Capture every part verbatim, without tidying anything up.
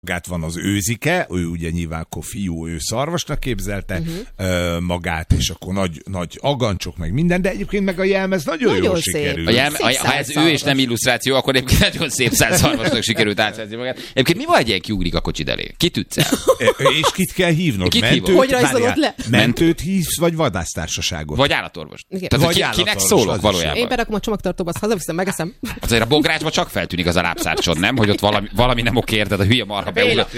magát van az őzike, ő ugye nyilván akkor fiú, ő szarvasnak képzelte uh-huh. ö, magát, és akkor nagy, nagy agancsok, meg minden, de egyébként meg a jelmez nagyon, nagyon jól szép. Sikerült. A jelme, a, ha ez szarvas. Ő és nem illusztráció, akkor egyébként nagyon szép száz szarvasnak sikerült átszerzni magát. Egyébként mi van, egy ilyen kiugrik a kocsid elé? Kit ütsz el? És kit kell hívnod? Kit mentőt, hogy rajzolod le? Mentőt hívsz, vagy vadásztársaságot? Vagy állatorvost. Tehát, vagy ki, kinek szólok valójában? Én berakom a csomagtartóba, azt hazaviszem, megeszem. Azért a bográcsba csak feltűnik az a lábszárcsod, nem? Hogy ott valami, valami nem oké, érted, a hülye marha beúlott.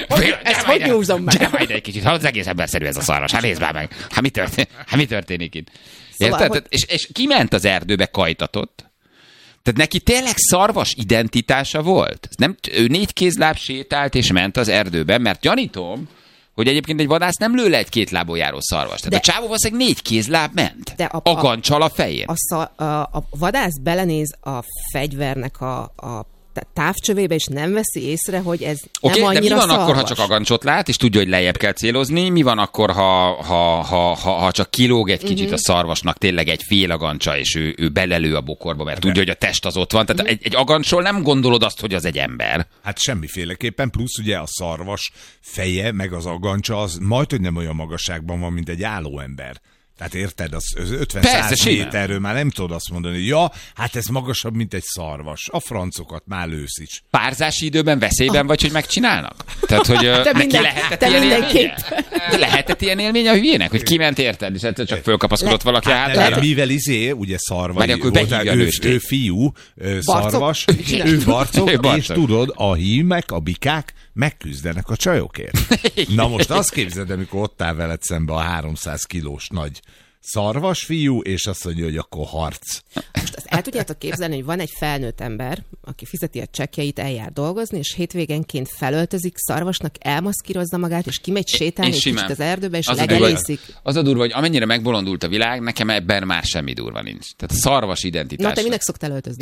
Ezt hogy nyúzom meg? Gyere majd egy kicsit, ha az egész emberszerű ez a szarvas. Hát nézd már meg. Hát mi történik, hát mi történik itt? Szóval, Érted? hogy... És, és kiment az erdőbe, kajtatott. Tehát neki tényleg szarvas identitása volt. Nem, ő négy kézláb sétált és ment az erdőbe, mert gyanítom, hogy egyébként egy vadász nem lő le egy két lábon járó szarvas. Tehát de, a csávó valószínűleg négy kézláb ment. De a, agancsal a fején. A, a, a, a vadász belenéz a fegyvernek a, a távcsövébe, és nem veszi észre, hogy ez okay, nem annyira de mi van szarvas. Akkor, ha csak agancsot lát, és tudja, hogy lejjebb kell célozni? Mi van akkor, ha, ha, ha, ha, ha csak kilóg egy kicsit mm-hmm. a szarvasnak tényleg egy fél agancsa, és ő, ő belelő a bokorba, mert de. tudja, hogy a test az ott van. Tehát mm-hmm. egy, egy agancsról nem gondolod azt, hogy az egy ember. Hát semmiféleképpen, plusz ugye a szarvas feje, meg az agancsa, az majdhogy nem olyan magasságban van, mint egy álló ember. Tehát érted, az ötven-száz méterről már nem tudod azt mondani, hogy ja, hát ez magasabb, mint egy szarvas. A francokat már lősz is. Párzási időben veszélyben vagy, hogy megcsinálnak? Tehát, hogy te neki minden, lehetett ilyen élménye? De lehetett ilyen élmény a hülyének, hogy kiment érted, és egyszer csak fölkapaszkodott Le... valaki hát, hátára? Mivel izé, ugye szarvai, voltál, ő, ő fiú, szarvas, ő barcok, és tudod, a hímek, a bikák megküzdenek a csajokért. Na most azt képzeld, amikor ott áll veled szembe a háromszáz kilós nagy szarvas fiú, és azt mondja, hogy akkor harc. Most azt el tudjátok képzelni, hogy van egy felnőtt ember, aki fizeti a csekkjeit, eljár dolgozni, és hétvégenként felöltözik, szarvasnak elmaszkírozza magát, és kimegy sétálni egy kicsit az erdőbe, és az legelészik. A az a durva, hogy amennyire megbolondult a világ, nekem ebben már semmi durva nincs. Tehát a szarvas identitás. Na, te minek szoktál öltözni?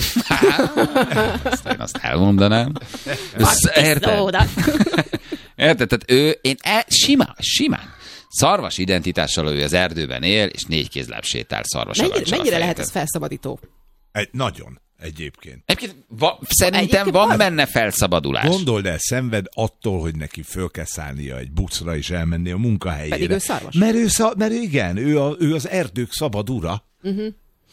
Azt én azt elmondanám. Érted? Érted? Tehát ő, én el, simán, simán. Szarvas identitással ő az erdőben él, és négy kézláb sétál szarvas mennyire, agancsal. Mennyire lehet ez felszabadító? Egy, nagyon, egyébként. Egyébként va, szerintem egyébként van az... benne felszabadulás. Gondold el, szenved attól, hogy neki föl kell szállnia egy buszra és elmenni a munkahelyére. Pedig ő szarvas. Mert, ő, mert igen, ő, a, ő az erdők szabad ura. Uh-huh.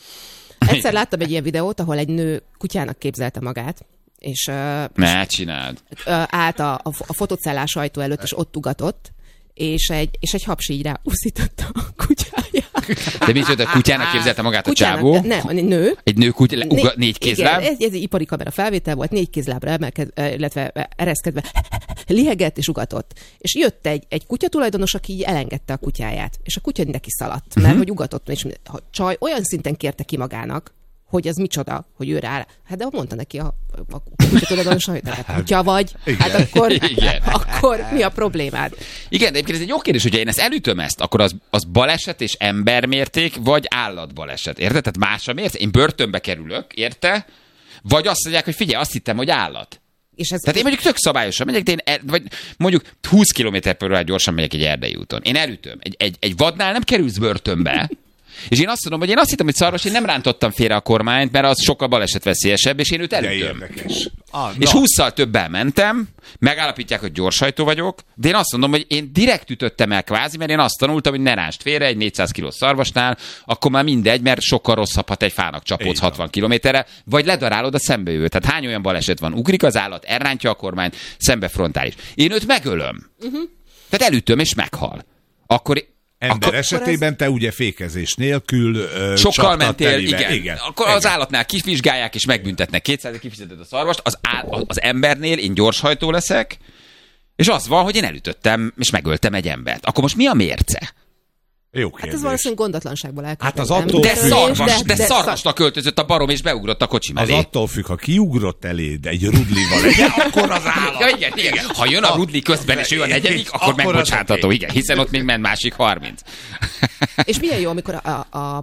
Egyszer láttam egy ilyen videót, ahol egy nő kutyának képzelte magát, és uh, ne csináld. Uh, állt a, a, a fotocellás ajtó előtt, és ott ugatott, és egy, és egy haps így rá uszította a kutyáját. De mit a kutyának képzelte magát kutyának, a csávó? Nem, egy nő. Egy nő kutya, uga, négy, négy kézláb? Igen, ez, ez egy ipari kamera felvétel volt, négy kézlábra emelkedve, illetve ereszkedve lihegett és ugatott. És jött egy, egy kutyatulajdonos, aki így elengedte a kutyáját. És a kutya neki szaladt, mert uh-huh. hogy ugatott. És a csaj olyan szinten kérte ki magának, hogy az micsoda, hogy ő rá. Hát de mondta neki a, a kutyatulajdonos, hogy hát kutya vagy, igen. Hát akkor, igen. akkor mi a problémád? Igen, de egyébként ez egy jó kérdés, hogyha én ezt elütöm ezt, akkor az, az baleset és embermérték, vagy állatbaleset, érted? Tehát más a mérték. Én börtönbe kerülök, érte? Vagy azt mondják, hogy figyelj, azt hittem, hogy állat. És ez Tehát én mondjuk tök szabályosan megyek, de én el, vagy mondjuk húsz kilométer per órát gyorsan megyek egy erdei úton. Én elütöm. Egy, egy, egy vadnál nem kerülsz börtönbe. És én azt mondom, hogy én azt hittem, hogy szarvas, én nem rántottam félre a kormányt, mert az sokkal balesetveszélyesebb, és én őt elütöm. Ah, és hússzal többel mentem, megállapítják, hogy gyorshajtó vagyok, de én azt mondom, hogy én direkt ütöttem el kvázi, mert én azt tanultam, hogy ne rántsd félre egy négyszáz kilós szarvasnál, akkor már mindegy, mert sokkal rosszabb, ha egy fának csapódsz hatvan kilométerre, vagy ledarálod a szembejövőt. Tehát hány olyan baleset van? Ugrik az állat, elrántja a kormányt, szembe frontális. Én őt megölöm. Uh-huh. Tehát elütöm, és meghal. Akkor ember akkor, esetében ez... te ugye fékezés nélkül uh, sokkal mentél, igen. igen. Akkor igen. Az állatnál kivizsgálják és megbüntetnek. kétszáz kifizeted a szarvast, az, á, az embernél én gyorshajtó leszek, és az van, hogy én elütöttem és megöltem egy embert. Akkor most mi a mérce? Jó kérdés. Hát ez valószínűleg gondatlanságból elkövetett. Hát az attól de függ, szarvas, de, de, de szarvasnak költözött a barom és beugrott a kocsi mellé. Az attól függ, ha kiugrott eléd egy rudlival, egy, akkor az állat. Ja, igen, igen. Ha jön a rudli közben, és ő a negyedik, akkor, akkor megbocsátható, igen, hiszen ott még ment másik harminc. És milyen jó, amikor a, a,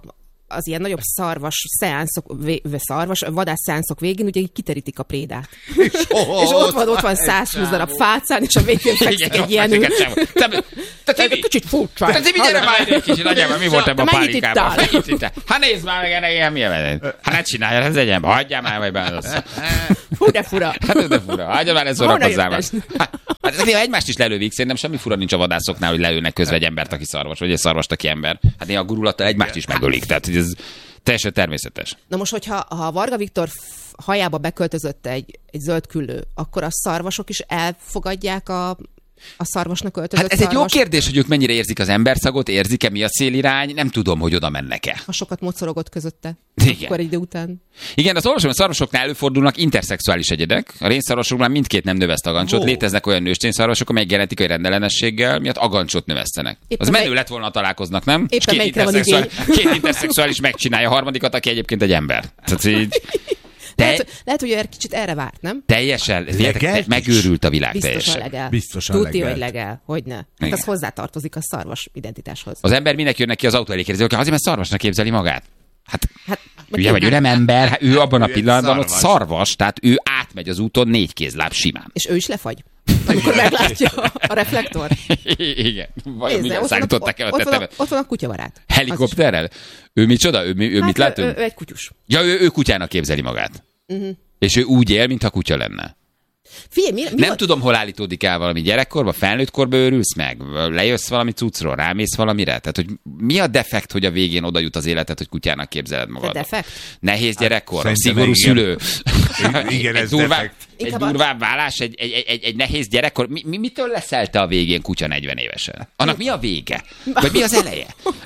az ilyen nagyobb szarvas szeánszok, vé, szarvas, vadász szeánszok végén ugye kiterítik a prédát. és, és ott van, ott van százhúsz darab fácán, és a végén fekszik egy ilyen ül. Te egy kicsit furcsa. Te Tibi, gyere már egy kicsit, nagyjából mi volt ebben a pálinkában? Hát nézd már meg, ennek ilyen milyen. Hát ne csinálja, ez egy ilyen, hagyjál már, vagy benne az. Hú, de fura. Hát de fura, hagyjál már, ne szórakozzál már. Hát ez egymást is lelővik, szerintem semmi fura nincs a vadászoknál, hogy lelőnek közben egy embert, aki szarvas, vagy egy szarvast, aki ember. Hát néha a gurulattal egymást is megölik, tehát ez teljesen természetes. Na most, hogyha ha Varga Viktor hajába beköltözött egy, egy zöld küllő, akkor a szarvasok is elfogadják a, a szarvasnak öltözött Hát ez szarvas. egy jó kérdés, hogy ők mennyire érzik az emberszagot, érzik-e, mi a célirány, nem tudom, hogy oda mennek-e. Ha sokat mocorogott közötte, igen. Akkor egy idő után. Igen, az olvasom, a szarvasoknál előfordulnak interszexuális egyedek. A rénszarvasoknál mindkét nem növeszt agancsot. Oh. Léteznek olyan nőstényszarvasok, amelyek genetikai rendellenességgel miatt agancsot növesztenek. Éppen az menő meg... lett volna, ha találkoznak, nem? És két interszexuális, két interszexuális megcsinálja a harmadikat, aki egyébként egy ember. Tehát így... Te... Lehet, lehet, hogy ő kicsit erre várt, nem? Teljesen. Legelt, megőrült a világ biztosan teljesen. Legel. Biztosan Tuti, legelt. hogy legel. Hogyne. Hát az hozzátartozik a szarvas identitáshoz. Az ember minek jön neki az autó elé kérdezi, azért, mert szarvasnak képzeli magát. Hát, hát ugye, vagy ő nem ember, hát ő abban a pillanatban ott szarvas, tehát ő átmegy az úton négy kézláb simán. És ő is lefagy, amikor meglátja a reflektor. Igen. Vajon mivel szállították el a tetemet? Ott van a kutyavarát. Helikopterrel? Ő micsoda? Ő, ő hát mit lát? Ő, ő egy kutyus. Ja, ő, ő kutyának képzeli magát. Uh-huh. És ő úgy él, mintha kutya lenne. Figyelj, mi, mi nem a... tudom, hol állítódik el valami gyerekkorba, felnőtt korba őrülsz meg, lejössz valami cuccról, rámész valamire. Tehát, hogy mi a defekt, hogy a végén oda jut az életed, hogy kutyának képzeled magad? A defekt? Nehéz gyerekkor, hát, szigorú szülő. Igen, egy ez durvább, defekt. egy durvább vállás, egy, egy, egy, egy nehéz gyerekkor. Mi, mi, mitől leszel te a végén kutya negyven évesen? Annak mi a vége? Vagy mi az eleje?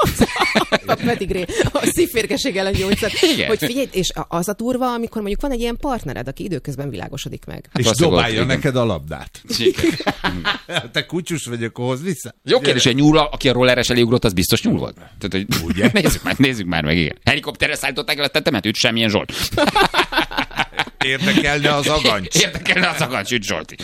A pedigré, a szívférgeség ellen gyógyszer. Hogy figyelj, és az a durva, amikor mondjuk van egy ilyen partnered, aki időközben világosodik meg. És hát dobálja igen. neked a labdát. Te kutyus vagy, akkor hoz vissza. Jó kérdés, hogy nyúl, aki a rolleres elé ugrott, az biztos nyúl volt. Tehát, hogy ugye? Nézzük már, nézzük már meg, igen. Helikopterre szállították el a tetemet, őt semmilyen Zsolt. Érdekelne az agancs. Érdekelne az agancs, üt Zsolti.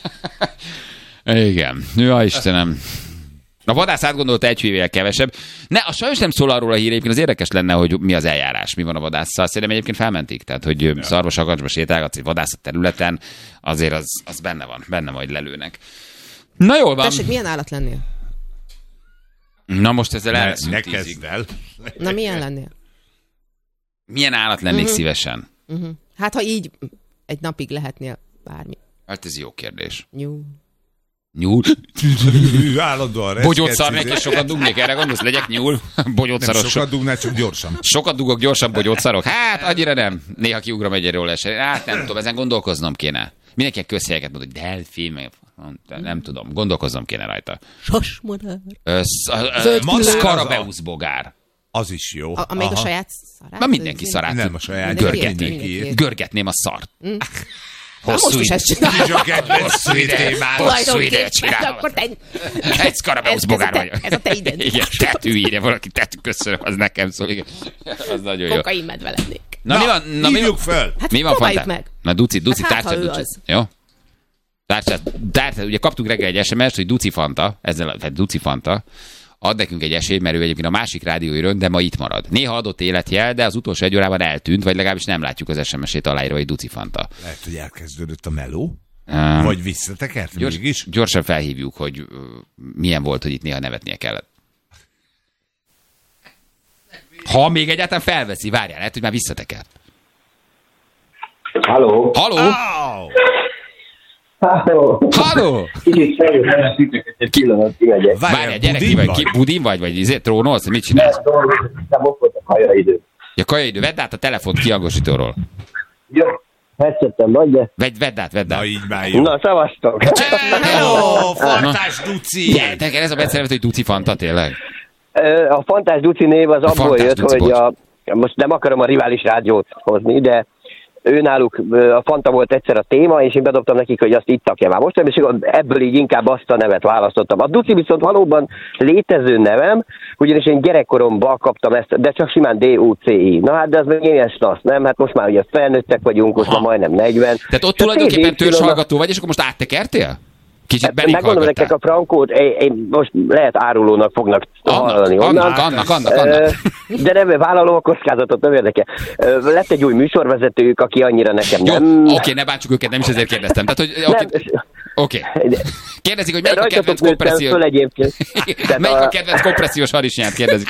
Igen. Ja, Istenem. A vadász átgondolta egy hűvével kevesebb. Ne, a sajnos nem szól arról a hír, egyébként az érdekes lenne, hogy mi az eljárás, mi van a vadásszal. Szerintem egyébként felmentik, tehát hogy ja. szarvas agancsba sétálgatsz egy vadászat területen, azért az, az benne van, benne majd lelőnek. Na jól van. Tessék, milyen állat lennél? Na most ezzel ne, elveszünk ne tízig. kezd el. Na milyen lennél? Milyen állat lennék uh-huh. szívesen? Uh-huh. Hát ha így egy napig lehetnél bármi. Hát ez jó kérdés. Nyúl. Nyúl? Állandóan bogyót szarnék és sokat dugnék, erre gondolsz? Legyek nyúl? Bogyót nem szaros. sokat dugnál, csak gyorsan. Sokat dugok gyorsan, bogyót szarok? Hát, annyira nem. Néha kiugrom egyről esre. Hát nem tudom, ezen gondolkoznom kéne. Mindenki közhelyeket mond, hogy delfin, meg... nem tudom, gondolkoznom kéne rajta. Sasmadár. Skarabeusz bogár. Az is jó. A, amelyik a saját szarát? Na mindenki szarát. Nem a saját. Görgetni. Görgetném a szart. Mm. Hosszú is ezt csinálom. Hosszú ide, hosszú ide csinálom. Egy Skarabeusz bogár vagy. Ez a te identitás. Igen, tetű írja, valaki tetű, köszönöm, az nekem szól. Igen. Az nagyon jó. Kokain medve lennék. Na, mi van? Na, mi van? Föl. Hát mi van próbáljuk fantá? meg. Na, Duci, Duci, hát, tárcsát, Duci. Jó? Tárcsát, tárcsát, ugye kaptunk reggel egy es em est, hogy Duci Fanta, ezzel, tehát Duci Fanta, ad nekünk egy esélyt, mert ő egyébként a másik rádióiron, de ma itt marad. Néha adott életjel, de az utolsó egy órában eltűnt, vagy legalábbis nem látjuk az es em es-ét aláírva, hogy Duci Fanta. Lehet, hogy elkezdődött a meló? Um, vagy visszatekert gyors, mégis? Gyorsan felhívjuk, hogy uh, milyen volt, hogy itt néha nevetnie kellett. Ha még egyáltalán felveszi, várjál, lehet, hogy már visszatekert. Halló? Halló? Oh! Halló? Halló? Kicsit fejlőt, egy pillanat, kimegyek. Várjál, gyerek, ki vagy? Ki, budin vagy? Vagy izé, trónolsz? Mit csinálsz? Nem, ott volt a kajaidő. Ja, kajaidő, vedd át a telefont kihangosítóról. Jó, headsetem nagy, de... Vedd, vedd át, vedd át. Na így már jó. Na, szavaztok. Hello, Fantás Duci! Gyertek, ez a beszélvet, hogy Duci Fanta, tényleg? A Fantás Duci név az abból Fantás jött, Duci, hogy a, most nem akarom a rivális rádiót hozni, de őnáluk a Fanta volt egyszer a téma, és én bedobtam nekik, hogy azt ittak-e már most, és ebből így inkább azt a nevet választottam. A Duci viszont valóban létező nevem, ugyanis én gyerekkoromban kaptam ezt, de csak simán D U C I. Na hát, de az meg ilyen snasz, nem? Hát most már ugye felnőttek vagyunk, most már majdnem negyven. Tehát ott tulajdonképpen törzshallgató vagy, és akkor most áttekertél? Kicsit belik megmondom nektek a frankót, én, én most lehet árulónak fognak annak, hallani onnan. Annak, annak, annak, annak. De nem, vállalom a kockázatot, nem érdekel. Lett egy új műsorvezetőjük, aki annyira nekem jó, nem... Oké, okay, ne bántsuk őket, nem is ezért kérdeztem. Tehát, hogy... Oké. Okay. Okay. Kérdezik, hogy melyik a kedvenc kompressziós... Melyik a kedvenc kompressziós harisnyát kérdezik.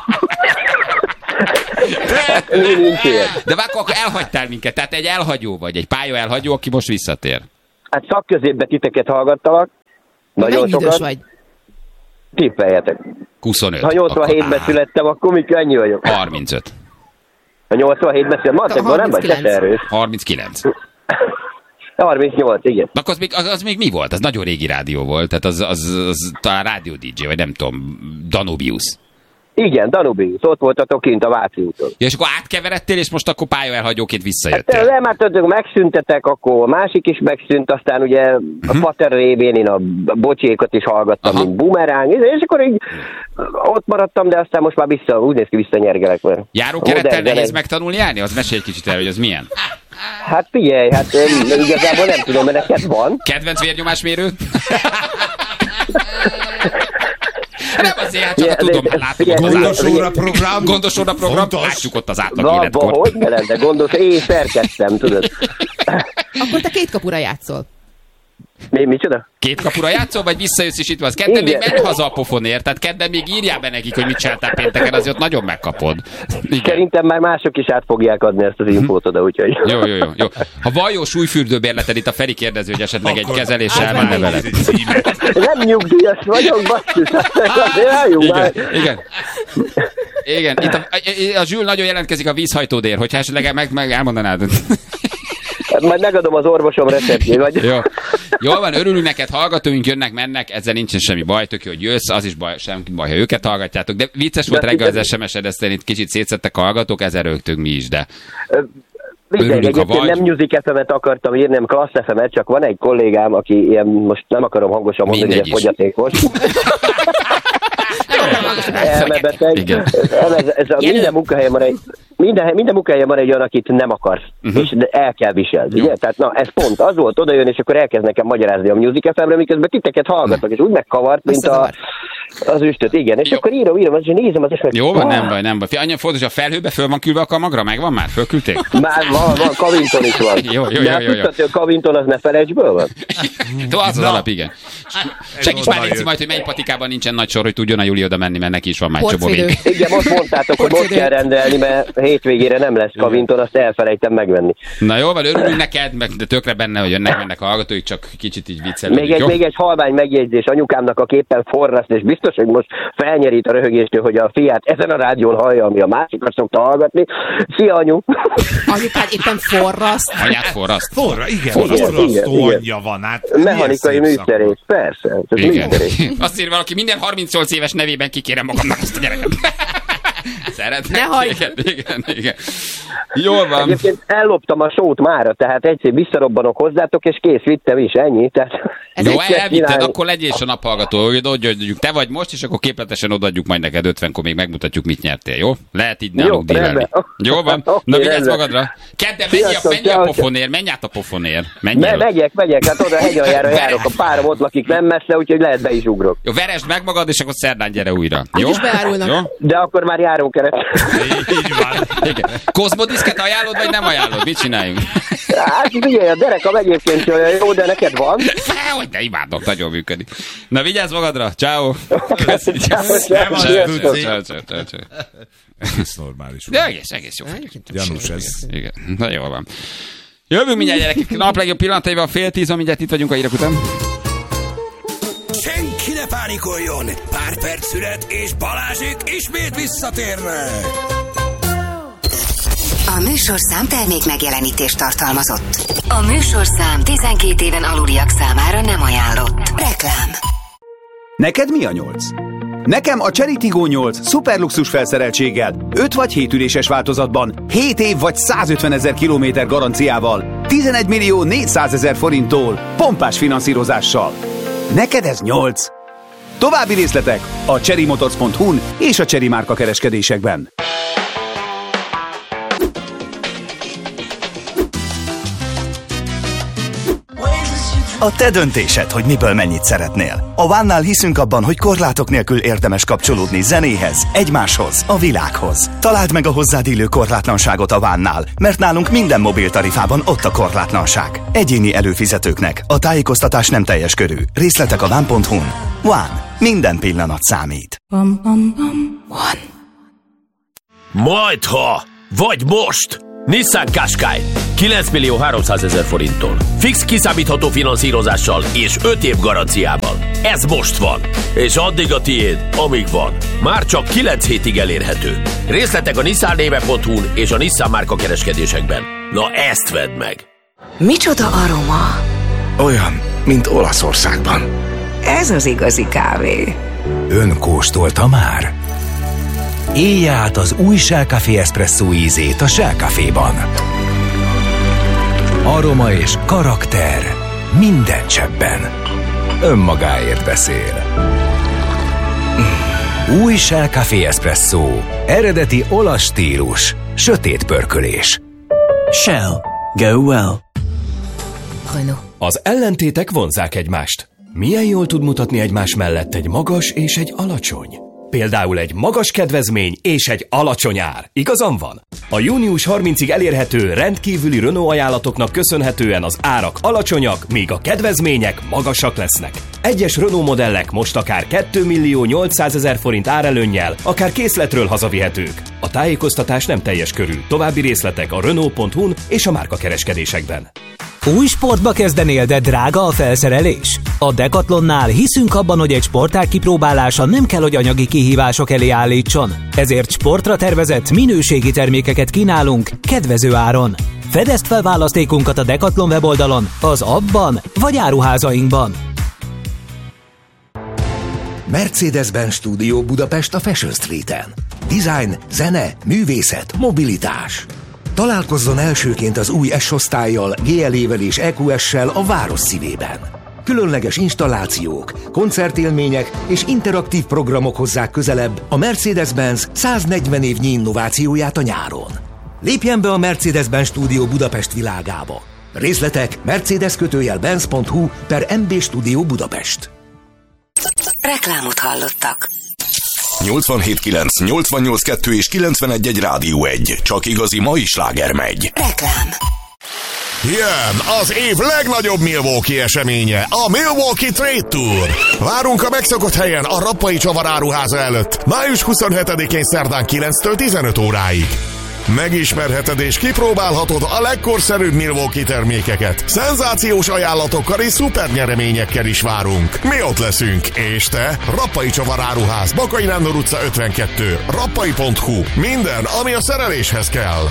De akkor, akkor elhagytál minket, tehát egy elhagyó vagy, egy pálya elhagyó, aki most visszatér. Hát szakközépbe titeket hallgattalak. Nagyon sokat. Vagy? Tippeljetek. huszonöt. Ha nyolcvanhétben születtem, akkor mikor ennyi vagyok? harmincöt. Ha nyolcvanhétben születtem, matekban nem vagy te erős. harminckilenc. harmincnyolc, igen. Akkor az még, az, az még mi volt? Az nagyon régi rádió volt, tehát az, az, az, az talán rádió dé dzsé, vagy nem tudom, Danubius. Igen, Danubius, ott voltatok kint a Váci úton. Ja, és akkor átkeveredtél, és most akkor pályaelhagyóként visszajöttél. Hát, nem, hát tudjuk, megszüntetek, akkor a másik is megszűnt, aztán ugye a uh-huh. Pater révén én a bocsékat is hallgattam, aha, mint bumeráng, és akkor így ott maradtam, de aztán most már vissza, úgy néz ki, visszanyergelek. Járókerettel nehéz megtanulni járni? Az mesélj egy kicsit el, hogy az milyen? Hát figyelj, hát igazából nem tudom, mert neked van. Kedvenc vérnyomásmérő? Nem azért, hát csak yeah, tudom, mert látom yeah, gondos óra program. Gondos óra program, látjuk ott az átlag életkor. Hogy ne lenne gondos, én szerkeztem, tudod. Akkor te két kapura játszol. Mi, micsoda? Két kapura játszol, vagy visszajössz is itt van? Kedden még menj haza a pofonért, tehát kedden még írjál be nekik, hogy mit csináltál pénteken, azért nagyon megkapod. Igen. Szerintem már mások is át fogják adni ezt az infót oda, úgyhogy... Jó, jó, jó, jó. Ha van jó súlyfürdőbérleted, itt a Feri kérdező, hogy esetleg egy kezeléssel menne veled. Nem nyugdíjas vagyok, basszus, azért álljunk már. Igen. Igen, itt a, a, a Zsül nagyon jelentkezik a vízhajtódér, hogyha esetleg meg, meg elmondanád. Majd megadom az orvosom receptjét, vagy... Jó. Jól van, örülünk neked, hallgatóink jönnek, mennek, ezzel nincsen semmi baj, tök jó, hogy jössz, az is baj, semmi baj, ha őket hallgatjátok, de vicces volt de reggel az es em es-ed, ezt itt kicsit szétszettek a hallgatók, ezzel rögtünk mi is, de... Örülünk, ha vagy. Nem Music ef em-et akartam írni, nem Klassz ef em-et, csak van egy kollégám, aki ilyen, most nem akarom hangosan mondani, hogy fogyatékos. Elmebeteg. Ez, ez a minden munkahelyen van egy, minden, minden munkahelyen van egy olyan, akit nem akarsz, uh-huh. és el kell viselni. Ugye? Tehát na, ez pont az volt, oda jön, és akkor elkezd nekem magyarázni a Music ef em-re, miközben titeket hallgatok, és úgy megkavart, mint a, az üstöt, igen. És jó. Akkor írom, írom, és nézem az eset. Jó van, nem baj, nem baj. Annyi fontos, a felhőbe föl van külve a kamagra, megvan már? Fölküldték? Már van, van, Kavinton is van. Jó, jó, de jó, jó, jó. tudtad, hogy a Kavinton az ne felejtsből van? De az az alap, igen. Segíts már, Léci, majd, hogy melyik patikában nincsen nagy sor, hogy tudjon a Júli oda menni, mert neki is van már egy csomó vég. Igen, most mondtátok, hogy most kell rendelni, mert hétvégére nem lesz Kavinton, azt elfelejtem megvenni. Na jó, van, örülünk neked, meg de tökre benne, hogy jönnek, mennek a hallgatóik, csak kicsit így viccelődünk. Még egy, még egy halvány megjegyzés anyukámnak, aki éppen forraszt, és biztos, hogy most felnyerít a röhögéstől, hogy a fiát ezen a rádión hallja, ami a másikat szokta hallgatni. Szia, anyu! Anyukád éppen forraszt. Anyát forraszt. Forra, igen, forrasztó anyja van. Hát, mechanikai műszerész, persze. Igen. Azt ír valaki, minden harmincnyolc éves nevében kikérem magamnak azt a gyereket. Szeret? Ne hagyd! Igen, igen, igen. Jól van. Egyébként elloptam a sót mára, tehát egyszer visszarobbanok hozzátok, és kész, vittem is, ennyi. Tehát jó, elvitted, akkor legyél is a naphallgató, hogy odaadjuk, te vagy most, és akkor képletesen odaadjuk majd neked ötvenkor, még megmutatjuk, mit nyertél, jó? Lehet így nálunk dílelni. Jó van? Okay, na vigyázz magadra. Kedden, menj, a, menj a pofonér, menj át a pofonér. Menj Me, megyek, megyek, hát oda hegyaljára járok, a párom ott lakik nem messze, úgyhogy lehet be is ugrok. Jó, veresd meg magad, és akkor szerdán gyere újra. Jó? Jó? De akkor már járunk keret. Így van. Igen. Kozmodiszket ajánlod, vagy nem ajánlod? Mit csináljunk? Hát figyelj, a derekam egyébként olyan jó, de neked van. Hogy de imádok, nagyon működik. Na vigyázz magadra, ciao. Köszönjük. Ez normális. De egész, egész jó. Janus, ez. Igen, na jól van. Jövünk mindjárt, gyerekek. Nap legjobb pillanataival fél tíz, mindjárt itt vagyunk a hírek után. Senki ne pánikoljon! Pár perc szület, és Balázsék ismét visszatérnek! A műsorszám termék megjelenítést tartalmazott. A műsorszám tizenkét éven aluliak számára nem ajánlott. Reklám. Neked mi a nyolc? Nekem a Chery Tiggo nyolc szuperluxus felszereltséggel, öt vagy hét üléses változatban, hét év vagy százötvenezer kilométer garanciával, tizenegy millió négyszázezer forinttól, pompás finanszírozással. Neked ez nyolc. További részletek a chery motors pont hu-n és a Chery márka kereskedésekben. A te döntésed, hogy miből mennyit szeretnél. A One-nál hiszünk abban, hogy korlátok nélkül érdemes kapcsolódni zenéhez, egymáshoz, a világhoz. Találd meg a hozzád illő korlátlanságot a One-nál, mert nálunk minden mobiltarifában ott a korlátlanság. Egyéni előfizetőknek a tájékoztatás nem teljes körű. Részletek a one pont hu-n. One. Minden pillanat számít. One. Majdha, vagy most! Nissan Qashqai kilenc millió háromszázezer forinttól. Fix kiszámítható finanszírozással és öt év garanciával. Ez most van. És addig a tiéd, amíg van. Már csak kilenc hétig elérhető. Részletek a nissan néve pont hu-n és a Nissan márka kereskedésekben. Na ezt vedd meg! Micsoda aroma? Olyan, mint Olaszországban. Ez az igazi kávé. Ön kóstolta már? Élje át az új Shell Café Espresso ízét a Shell Caféban. Aroma és karakter minden cseppben. Önmagáért beszél. Új Shell Café Espresso. Eredeti olasz stílus. Sötét pörkölés. Shell. Go well. Renault. Az ellentétek vonzzák egymást. Milyen jól tud mutatni egymás mellett egy magas és egy alacsony? Például egy magas kedvezmény és egy alacsony ár. Igazam van? A június harmincadikáig elérhető rendkívüli Renault ajánlatoknak köszönhetően az árak alacsonyak, míg a kedvezmények magasak lesznek. Egyes Renault modellek most akár két millió nyolcszázezer forint árelőnnyel, akár készletről hazavihetők. A tájékoztatás nem teljes körű. További részletek a Renault pont hu-n és a márkakereskedésekben. Új sportba kezdenél, de drága a felszerelés? A Decathlonnál hiszünk abban, hogy egy sportág kipróbálása nem kell, hogy anyagi kihívások elé állítson. Ezért sportra tervezett minőségi termékeket kínálunk kedvező áron. Fedezd fel választékunkat a Decathlon weboldalon, az appban vagy áruházainkban. Mercedes-Benz Studio Budapest a Fashion Streeten. Design, zene, művészet, mobilitás. Találkozzon elsőként az új S-osztállyal, gé el é-vel és é kú es-sel a város szívében. Különleges installációk, koncertélmények és interaktív programok hozzák közelebb a Mercedes-Benz száznegyven évnyi innovációját a nyáron. Lépjen be a Mercedes-Benz Studio Budapest világába. Részletek mercedes kötőjel benz pont hu per em bé Studio Budapest. Reklámot hallottak. nyolcvanhét kilenc, nyolcvannyolc kettő és kilencvenegy egy Rádió egy. Csak igazi mai sláger megy. Reklám. Jön az év legnagyobb Milwaukee eseménye, a Milwaukee Trade Tour. Várunk a megszokott helyen a Rappai Csavar áruháza előtt, május huszonhetedikén szerdán kilenctől tizenöt óráig. Megismerheted és kipróbálhatod a legkorszerűbb Milwaukee termékeket. Szenzációs ajánlatokkal és szuper nyereményekkel is várunk. Mi ott leszünk. És te? Rappai Csavar áruház, Bakai Nándor utca ötvenkettő, rappai pont hu. Minden, ami a szereléshez kell.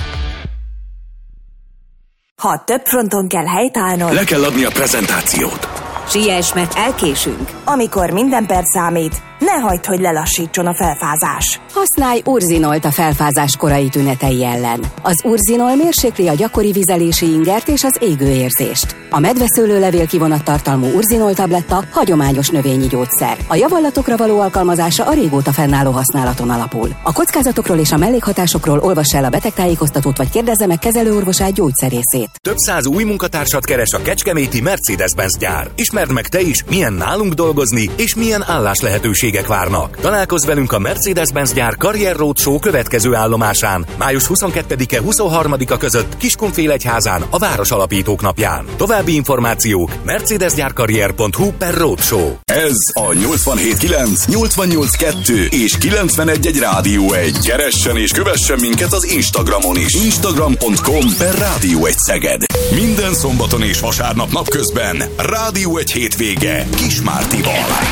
Ha több fronton kell helytállnod, Le kell adni a prezentációt. Siess, mert elkésünk. Amikor minden perc számít, ne hagyd, hogy lelassítson a felfázás. Használj Urzinolt a felfázás korai tünetei ellen. Az Urzinol mérsékli a gyakori vizelési ingert és az égőérzést. A medveszőlőlevél kivonattartalmú Urzinol tabletta hagyományos növényi gyógyszer. A javallatokra való alkalmazása a régóta fennálló használaton alapul. A kockázatokról és a mellékhatásokról olvass el a betegtájékoztatót vagy kérdezze meg kezelőorvosát, gyógyszerészét. Több száz új munkatársat keres a kecskeméti Mercedes-Benz gyár. Ismerd meg te is, milyen nálunk dolgozni és milyen állás lehetőségek várnak. Találkozz velünk a Mercedes-Benz gyár Karrier Roadshow következő állomásán, május huszonkettedike huszonharmadika között Kiskunfélegyházán, a Város Alapítók napján. További információk mercedesgyárkarrier pont hu per roadshow. Ez a nyolcvanhét kilenc, nyolcvannyolc kettő és kilencvenegy egy Rádió egy. Keressen és kövessen minket az Instagramon is. instagram pont com per Rádió egy Szeged. Minden szombaton és vasárnap napközben Rádió egy hétvége Kismártival.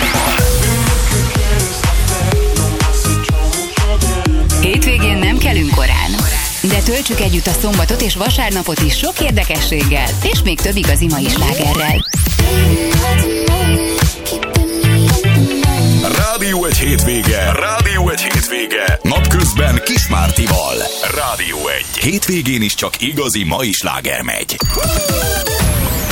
Hétvégén nem kelünk korán, de töltsük együtt a szombatot és vasárnapot is sok érdekességgel, és még több igazi mai slágerrel. Rádió egy hétvége. Rádió egy hétvége. Napközben Kismártival. Rádió egy. Hétvégén is csak igazi mai sláger megy.